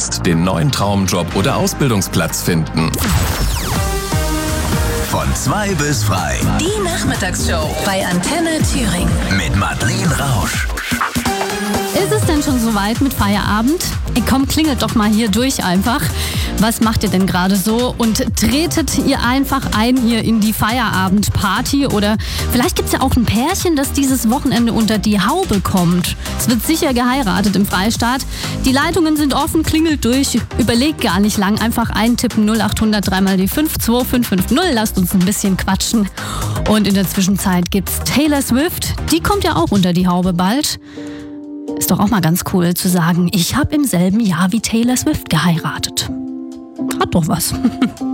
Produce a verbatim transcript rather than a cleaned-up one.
jetzt den neuen Traumjob oder Ausbildungsplatz finden. Von zwei bis frei. Die Nachmittagsshow bei Antenne Thüringen. Mit Madeleine Rausch. Ist es denn schon soweit mit Feierabend? Ey, komm, klingelt doch mal hier durch einfach. Was macht ihr denn gerade so? Und tretet ihr einfach ein hier in die Feierabendparty? Oder vielleicht gibt es ja auch ein Pärchen, das dieses Wochenende unter die Haube kommt. Es wird sicher geheiratet im Freistaat. Die Leitungen sind offen, klingelt durch. Überlegt gar nicht lang, einfach eintippen null acht hundert drei mal die fünf zwei fünf fünf null. Lasst uns ein bisschen quatschen. Und in der Zwischenzeit gibt's Taylor Swift. Die kommt ja auch unter die Haube bald. Ist doch auch mal ganz cool zu sagen, ich habe im selben Jahr wie Taylor Swift geheiratet. Hat doch was.